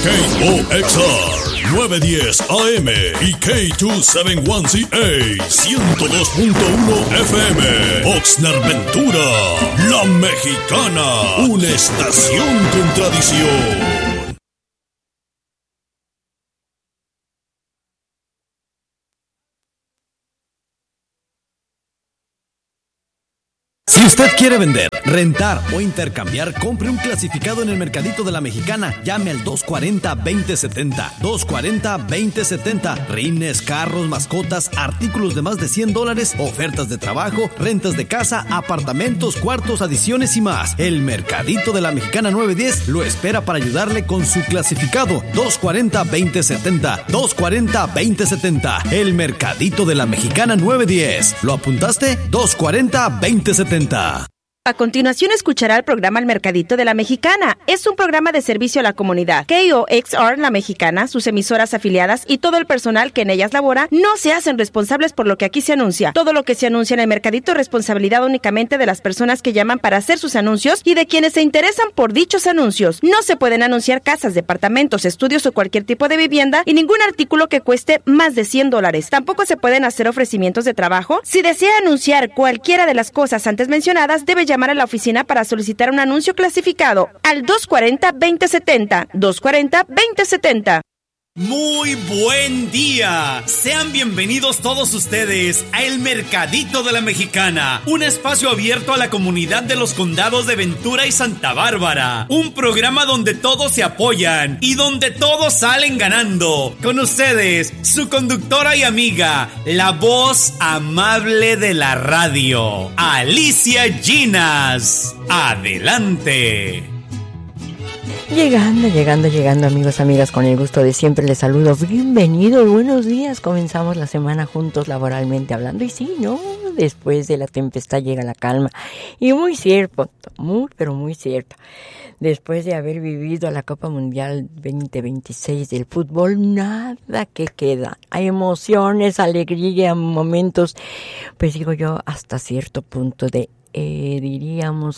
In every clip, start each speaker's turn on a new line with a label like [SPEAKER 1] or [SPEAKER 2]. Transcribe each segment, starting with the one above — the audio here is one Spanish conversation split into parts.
[SPEAKER 1] KOXR 910 AM y K2710CA 102.1 FM. Oxnard Ventura, La Mexicana, una estación con tradición.
[SPEAKER 2] Si usted quiere vender, rentar o intercambiar, compre un clasificado en el Mercadito de la Mexicana. Llame al 240-2070. 240-2070. Rines, carros, mascotas, artículos de más de $100, ofertas de trabajo, rentas de casa, apartamentos, cuartos, adiciones y más. El Mercadito de la Mexicana 910 lo espera para ayudarle con su clasificado. 240-2070. 240-2070. El Mercadito de la Mexicana 910. ¿Lo apuntaste? 240-2070.
[SPEAKER 3] A continuación escuchará el programa El Mercadito de la Mexicana. Es un programa de servicio a la comunidad. KOXR La Mexicana, sus emisoras afiliadas y todo el personal que en ellas labora no se hacen responsables por lo que aquí se anuncia. Todo lo que se anuncia en el Mercadito es responsabilidad únicamente de las personas que llaman para hacer sus anuncios y de quienes se interesan por dichos anuncios. No se pueden anunciar casas, departamentos, estudios o cualquier tipo de vivienda y ningún artículo que cueste más de $100. Tampoco se pueden hacer ofrecimientos de trabajo. Si desea anunciar cualquiera de las cosas antes mencionadas, debe llamar a la oficina para solicitar un anuncio clasificado al 240-2070. 240-2070.
[SPEAKER 4] Muy buen día. Sean bienvenidos todos ustedes a El Mercadito de la Mexicana, un espacio abierto a la comunidad de los condados de Ventura y Santa Bárbara. Un programa donde todos se apoyan y donde todos salen ganando. Con ustedes, su conductora y amiga, la voz amable de la radio, Alicia Ginas. Adelante.
[SPEAKER 5] Llegando, amigos, amigas, con el gusto de siempre les saludo. Bienvenidos, buenos días. Comenzamos la semana juntos laboralmente hablando. Y sí, ¿no? Después de la tempestad llega la calma. Y muy cierto, muy cierto. Después de haber vivido la Copa Mundial 2026 del fútbol, nada que queda. Hay emociones, alegría, momentos, pues digo yo, hasta cierto punto de, ¿qué diríamos?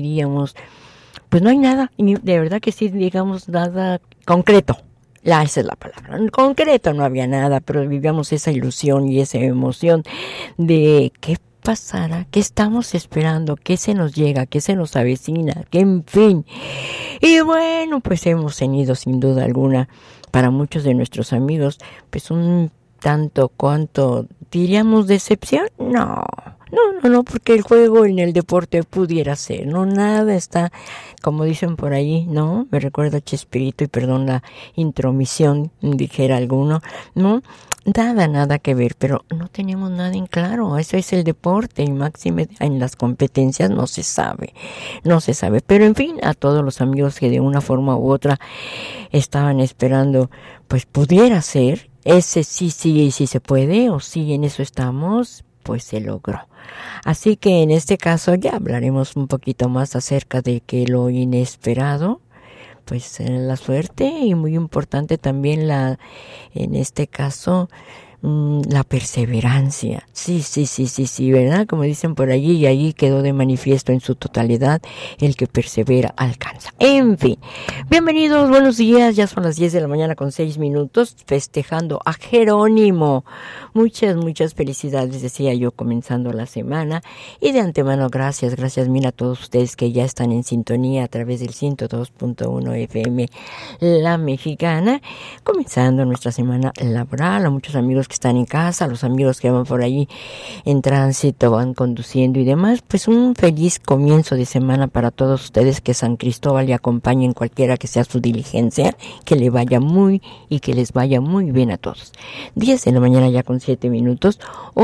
[SPEAKER 5] Pues no hay nada, y de verdad que sí, digamos, nada concreto. Esa es la palabra. En concreto no había nada, pero vivíamos esa ilusión y esa emoción de qué pasará, qué estamos esperando, qué se nos llega, qué se nos avecina, que en fin. Y bueno, pues hemos tenido sin duda alguna, para muchos de nuestros amigos, pues un tanto cuanto, diríamos, decepción. No, porque el juego en el deporte pudiera ser, no, nada está, como dicen por ahí, ¿no? Me recuerda a Chespirito, y perdón la intromisión, dijera alguno, ¿no? Nada que ver, pero no tenemos nada en claro. Eso es el deporte, y máxime en las competencias no se sabe, pero en fin, a todos los amigos que de una forma u otra estaban esperando, pues pudiera ser, ese sí se puede, o sí, en eso estamos, pues se logró. Así que en este caso ya hablaremos un poquito más acerca de que lo inesperado, pues la suerte, y muy importante también en este caso, la perseverancia. Sí, ¿verdad? Como dicen por allí, y allí quedó de manifiesto en su totalidad, el que persevera alcanza. En fin, bienvenidos, buenos días, ya son las 10 de la mañana con 6 minutos, festejando a Jerónimo. Muchas felicidades, decía yo, comenzando la semana, y de antemano gracias mil a todos ustedes que ya están en sintonía a través del 102.1 FM La Mexicana, comenzando nuestra semana laboral, a muchos amigos que están en casa, a los amigos que van por ahí en tránsito, van conduciendo y demás, pues un feliz comienzo de semana para todos ustedes, que San Cristóbal le acompañe en cualquiera que sea su diligencia, que le vaya y que les vaya muy bien a todos. 10 de la mañana ya con 7 minutos,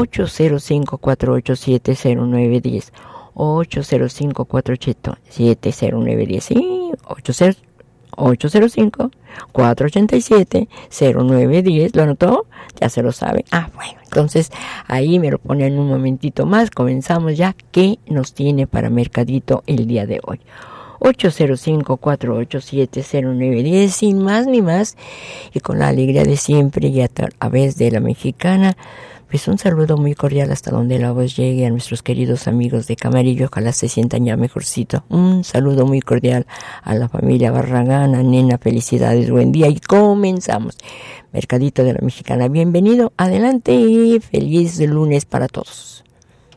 [SPEAKER 5] 805-487-0910, 805-487-0910, sí, 805-487-0910, ¿lo anotó? Ya se lo sabe. Bueno, entonces ahí me lo pone en un momentito más. Comenzamos ya. ¿Qué nos tiene para Mercadito el día de hoy? 805-487-0910, sin más ni más, y con la alegría de siempre y a través de La Mexicana, Pues un saludo muy cordial hasta donde la voz llegue a nuestros queridos amigos de Camarillo, ojalá se sientan ya mejorcito. Un saludo muy cordial a la familia Barragán, a Nena, felicidades, buen día y comenzamos. Mercadito de la Mexicana, bienvenido, adelante y feliz lunes para todos.